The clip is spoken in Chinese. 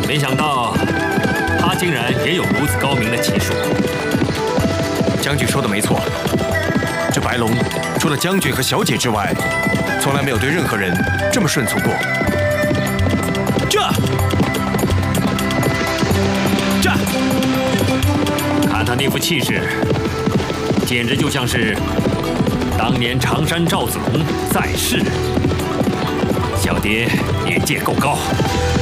没想到他竟然也有如此高明的骑术。 将军说的没错，这白龙除了将军和小姐之外，从来没有对任何人这么顺从过。 这，看他那副气势，简直就像是当年常山赵子龙在世。小蝶年纪也够高。